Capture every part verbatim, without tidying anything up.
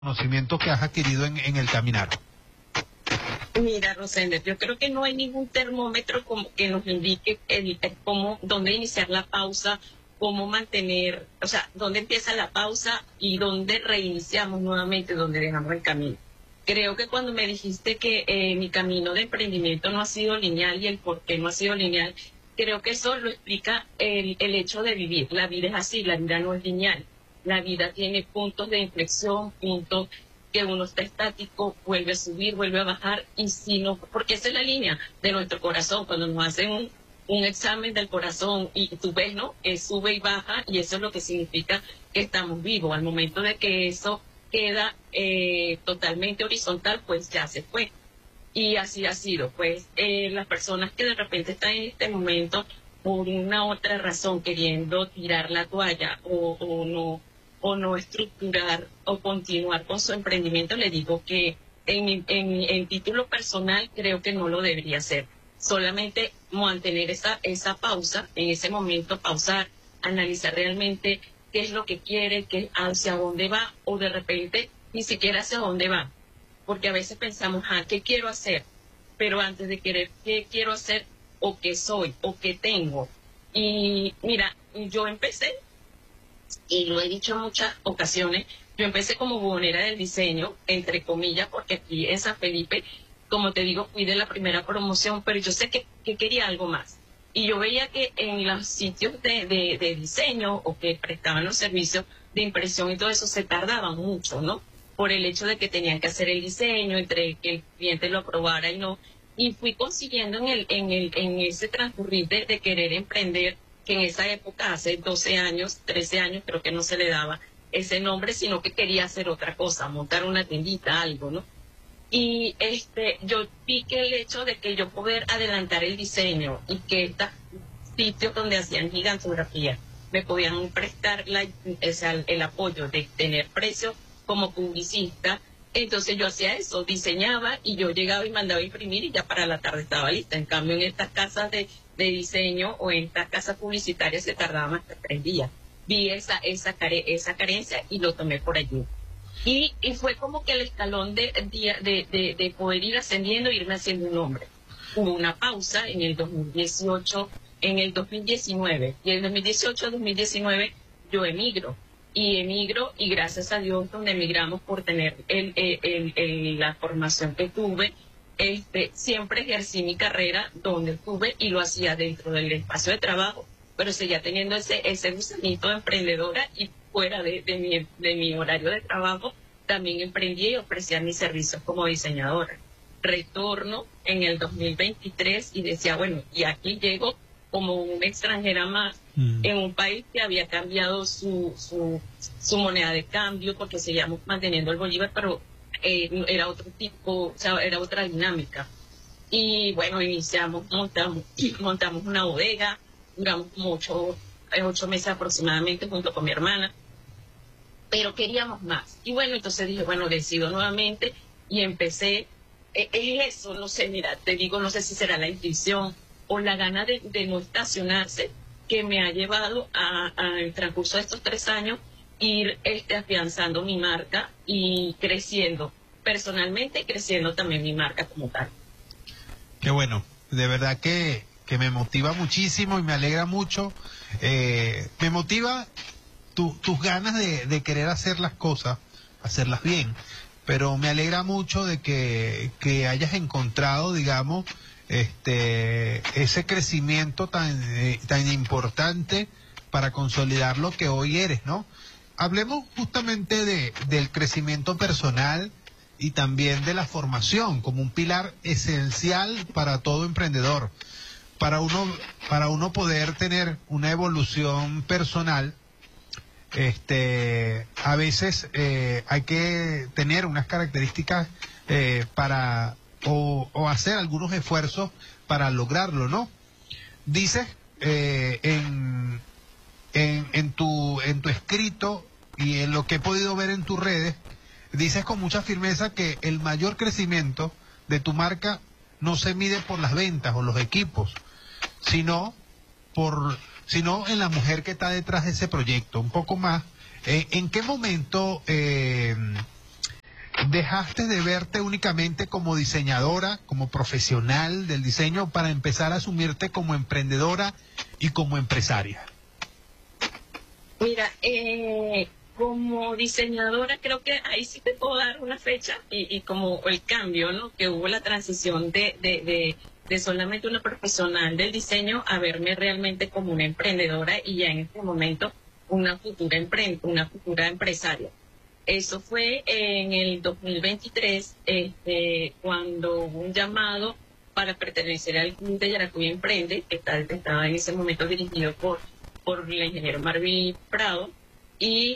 conocimiento que has adquirido en, en el caminar? Mira, Rosender, yo creo que no hay ningún termómetro como que nos indique el, el cómo, dónde iniciar la pausa, cómo mantener, o sea, dónde empieza la pausa y dónde reiniciamos nuevamente, dónde dejamos el camino. Creo que cuando me dijiste que eh, mi camino de emprendimiento no ha sido lineal y el por qué no ha sido lineal, creo que eso lo explica el, el hecho de vivir. La vida es así, la vida no es lineal. La vida tiene puntos de inflexión, puntos que uno está estático, vuelve a subir, vuelve a bajar, y si no, porque esa es la línea de nuestro corazón, cuando nos hacen un, un examen del corazón y tú ves, ¿no? Eh, sube y baja, y eso es lo que significa que estamos vivos. Al momento de que eso queda eh, totalmente horizontal, pues ya se fue. Y así ha sido, pues eh, las personas que de repente están en este momento por una otra razón queriendo tirar la toalla o, o no o no estructurar o continuar con su emprendimiento, le digo que en, mi, en, en título personal creo que no lo debería hacer. Solamente mantener esa, esa pausa, en ese momento pausar, analizar realmente qué es lo que quiere, qué, hacia dónde va, o de repente ni siquiera hacia dónde va. Porque a veces pensamos, ah, ¿qué quiero hacer? Pero antes de querer qué quiero hacer, o qué soy, o qué tengo. Y mira, yo empecé, y lo he dicho en muchas ocasiones, yo empecé como buhonera del diseño, entre comillas, porque aquí en San Felipe, como te digo, fui de la primera promoción, pero yo sé que, que quería algo más. Y yo veía que en los sitios de, de, de diseño o que prestaban los servicios de impresión y todo eso se tardaban mucho, ¿no? Por el hecho de que tenían que hacer el diseño, entre que el cliente lo aprobara y no. Y fui consiguiendo en, el, en, el, en ese transcurrir de, de querer emprender, que en esa época, hace doce años, trece años, creo que no se le daba ese nombre, sino que quería hacer otra cosa, montar una tiendita, algo, ¿no? Y este, yo vi que el hecho de que yo poder adelantar el diseño y que estos sitios donde hacían gigantografía me podían prestar la, o sea, el apoyo de tener precios como publicista, entonces yo hacía eso, diseñaba y yo llegaba y mandaba a imprimir y ya para la tarde estaba lista. En cambio, en estas casas de, de diseño o en estas casas publicitarias se tardaban hasta tres días. Vi esa, esa, care, esa carencia y lo tomé por allí. Y, y fue como que el escalón de, de, de, de poder ir ascendiendo e irme haciendo un nombre. Hubo una pausa en el dos mil dieciocho, en el dos mil diecinueve, y en el dos mil dieciocho dos mil diecinueve yo emigro. Y emigro, y gracias a Dios, donde emigramos por tener el, el, el, el, la formación que tuve, este, siempre ejercí mi carrera donde tuve y lo hacía dentro del espacio de trabajo, pero seguía teniendo ese, ese gusanito de emprendedora, y fuera de, de, mi, de mi horario de trabajo también emprendía y ofrecía mis servicios como diseñadora. Retorno en el dos mil veintitrés y decía, bueno, y aquí llego como una extranjera más, mm. en un país que había cambiado su, su, su moneda de cambio, porque seguíamos manteniendo el bolívar, pero eh, era otro tipo, o sea, era otra dinámica. Y bueno, iniciamos, montamos, montamos una bodega, duramos como ocho, ocho meses aproximadamente junto con mi hermana, pero queríamos más. Y bueno, entonces dije, bueno, decido nuevamente y empecé, eh, es eso, no sé, mira, te digo, no sé si será la intuición o la gana de, de no estacionarse, que me ha llevado a, a el transcurso de estos tres años ir este, afianzando mi marca y creciendo personalmente, creciendo también mi marca como tal. Qué bueno, de verdad que, que me motiva muchísimo y me alegra mucho. Eh, me motiva tu, tus ganas de, de querer hacer las cosas, hacerlas bien, pero me alegra mucho de que, que hayas encontrado, digamos, este ese crecimiento tan eh, tan importante para consolidar lo que hoy eres, ¿no? Hablemos justamente de del crecimiento personal y también de la formación como un pilar esencial para todo emprendedor. Para uno para uno poder tener una evolución personal, este a veces eh, hay que tener unas características eh, para O, o hacer algunos esfuerzos para lograrlo, ¿no? Dices eh, en, en, en, tu, en tu escrito y en lo que he podido ver en tus redes, dices con mucha firmeza que el mayor crecimiento de tu marca no se mide por las ventas o los equipos, sino, por, sino en la mujer que está detrás de ese proyecto. Un poco más, eh, ¿en qué momento... Eh, dejaste de verte únicamente como diseñadora, como profesional del diseño, para empezar a asumirte como emprendedora y como empresaria? Mira, eh, como diseñadora creo que ahí sí te puedo dar una fecha y, y como el cambio, ¿no? Que hubo la transición de, de, de, de solamente una profesional del diseño a verme realmente como una emprendedora y ya en este momento una futura, empre una futura empresaria. Eso fue en el dos mil veintitrés, este, cuando hubo un llamado para pertenecer al Club de Yaracuy Emprende, que estaba en ese momento dirigido por, por el ingeniero Marvin Prado, y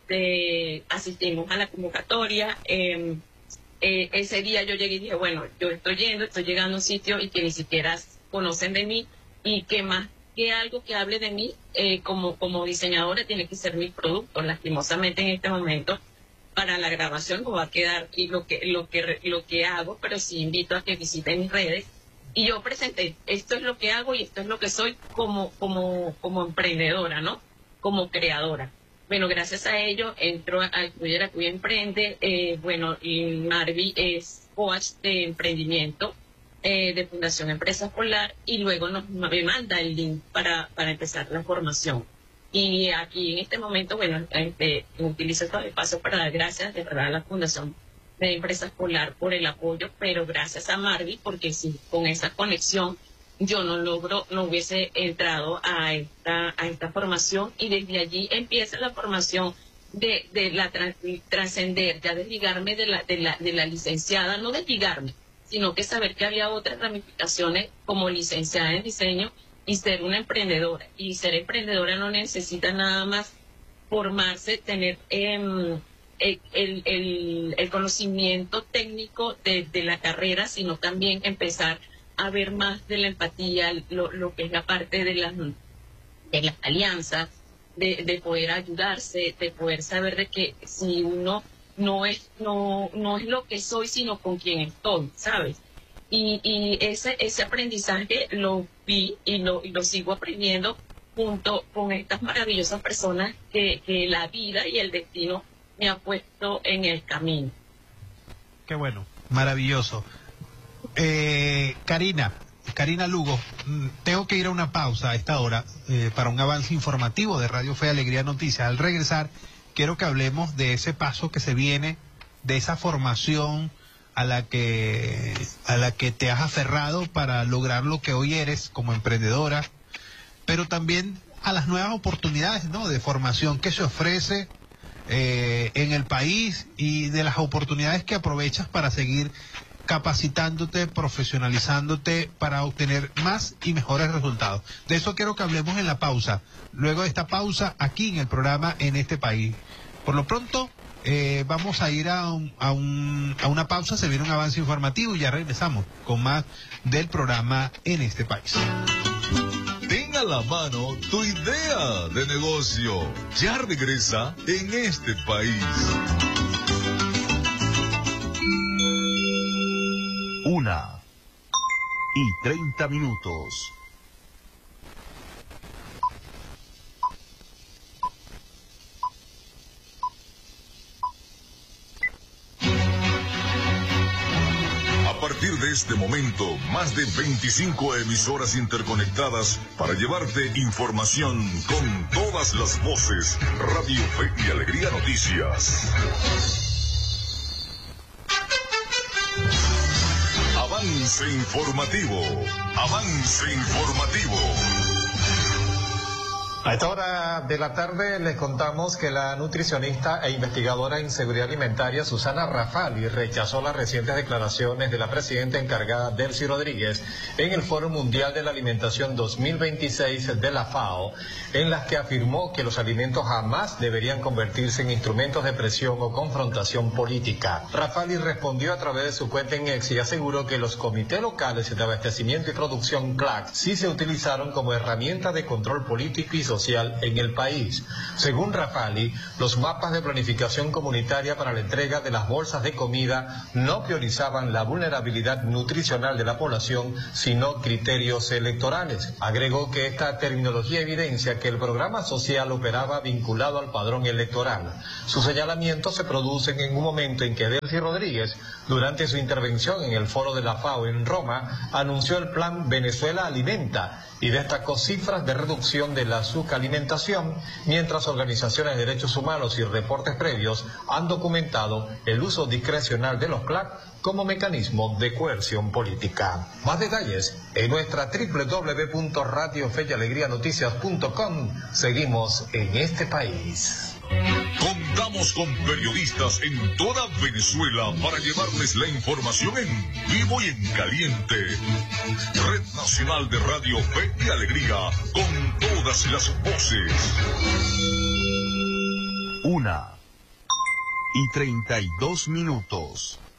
este, asistimos a la convocatoria. Eh, eh, ese día yo llegué y dije, bueno, yo estoy yendo, estoy llegando a un sitio y que ni siquiera conocen de mí, y que más que algo que hable de mí eh, como, como diseñadora tiene que ser mi producto. Lastimosamente en este momento para la grabación no va a quedar y lo que lo que lo que hago, pero sí invito a que visiten mis redes y yo presenté, esto es lo que hago y esto es lo que soy como como como emprendedora, ¿no? Como creadora. Bueno, gracias a ello entro al Club Yaracuy Emprende. Eh, bueno, y Marvi es coach de emprendimiento eh, de Fundación Empresas Polar, y luego nos me manda el link para para empezar la formación. Y aquí en este momento, bueno, este, utilizo este espacio para dar gracias de verdad a la Fundación de Empresas Polar por el apoyo, pero gracias a Marvi, porque si con esa conexión yo no logro, no hubiese entrado a esta, a esta formación, y desde allí empieza la formación de, de la trascender, ya desligarme de la, de la, de la licenciada, no desligarme, sino que saber que había otras ramificaciones como licenciada en diseño y ser una emprendedora. Y ser emprendedora no necesita nada más formarse, tener eh, el, el, el conocimiento técnico de, de la carrera, sino también empezar a ver más de la empatía, lo, lo que es la parte de las, de las alianzas, de, de poder ayudarse, de poder saber de que si uno no es, no, no es lo que soy, sino con quien estoy, ¿sabes? Y, y ese, ese aprendizaje lo vi y lo, y lo sigo aprendiendo junto con estas maravillosas personas que, que la vida y el destino me ha puesto en el camino. Qué bueno, maravilloso. Eh, Karina, Karina Lugo, tengo que ir a una pausa a esta hora eh, para un avance informativo de Radio Fe Alegría Noticias. Al regresar, quiero que hablemos de ese paso que se viene, de esa formación a la que a la que te has aferrado para lograr lo que hoy eres como emprendedora, pero también a las nuevas oportunidades, ¿no?, de formación que se ofrece eh, en el país, y de las oportunidades que aprovechas para seguir capacitándote, profesionalizándote para obtener más y mejores resultados. De eso quiero que hablemos en la pausa. Luego de esta pausa, aquí en el programa En Este País. Por lo pronto, Eh, vamos a ir a, un, a, un, a una pausa, se viene un avance informativo y ya regresamos con más del programa En Este País. Ten a la mano tu idea de negocio. Ya regresa En Este País. Una y treinta minutos. A partir de este momento, más de veinticinco emisoras interconectadas para llevarte información con todas las voces. Radio Fe y Alegría Noticias. Avance informativo. Avance informativo. A esta hora de la tarde les contamos que la nutricionista e investigadora en seguridad alimentaria Susana Rafali rechazó las recientes declaraciones de la presidenta encargada Delcy Rodríguez en el Foro Mundial de la Alimentación dos mil veintiséis de la FAO, en las que afirmó que los alimentos jamás deberían convertirse en instrumentos de presión o confrontación política. Rafali respondió a través de su cuenta en X y aseguró que los comités locales de abastecimiento y producción C L A C sí se utilizaron como herramienta de control político y social en el país. Según Rafali, los mapas de planificación comunitaria para la entrega de las bolsas de comida no priorizaban la vulnerabilidad nutricional de la población, sino criterios electorales. Agregó que esta terminología evidencia que el programa social operaba vinculado al padrón electoral. Sus señalamientos se producen en un momento en que Delcy Rodríguez, durante su intervención en el foro de la FAO en Roma, anunció el plan Venezuela Alimenta y destacó cifras de reducción de la subalimentación, mientras organizaciones de derechos humanos y reportes previos han documentado el uso discrecional de los C L A C como mecanismo de coerción política. Más detalles en nuestra doble u doble u doble u punto radio fe y alegría noticias punto com. Seguimos en este país. Contamos con periodistas en toda Venezuela para llevarles la información en vivo y en caliente. Red Nacional de Radio Fe y Alegría, con todas las voces. Una y treinta y dos minutos.